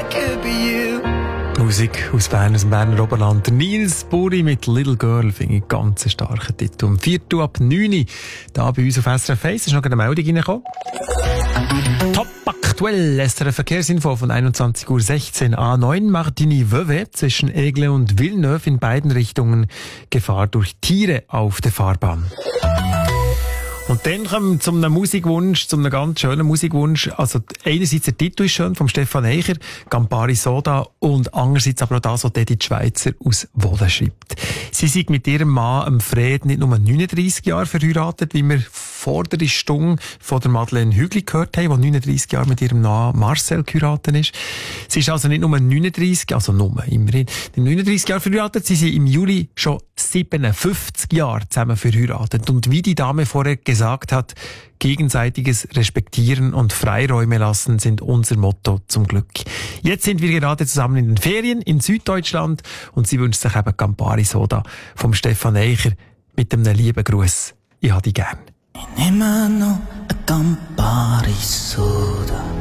could be you. Musik aus Bern, aus dem Berner Oberland. Der Nils Buri mit Little Girl finde ich ganz einen starken Titel. Um 4 ab 9 Uhr, da bei uns auf SRF 1, ist noch eine Meldung reingekommen. Top aktuell, SRF Verkehrsinfo von 21.16 Uhr A9 Martigny-Vevey zwischen Aigle und Villeneuve in beiden Richtungen Gefahr durch Tiere auf der Fahrbahn. Und dann kommen wir zu einem Musikwunsch, zu einem ganz schönen Musikwunsch. Also einerseits der Titel ist schön, vom Stefan Eicher, Campari Soda, und andererseits aber auch das, was Edith Schweitzer aus Wohlen schreibt. Sie sind mit ihrem Mann, Fred, nicht nur 39 Jahre verheiratet, wie wir vor der Stunde von der Madeleine Hügli gehört haben, die 39 Jahre mit ihrem Mann Marcel geheiratet ist. Sie ist also nicht nur 39, also nur immerhin 39 Jahre verheiratet, sie sind im Juli schon 57 Jahre zusammen verheiratet. Und wie die Dame vorher gesagt hat, gegenseitiges Respektieren und Freiräume lassen sind unser Motto zum Glück. Jetzt sind wir gerade zusammen in den Ferien in Süddeutschland und sie wünscht sich eben Campari Soda vom Stefan Eicher mit einem lieben Gruß. Ich habe dich gern. Ich nehme noch ein Campari Soda.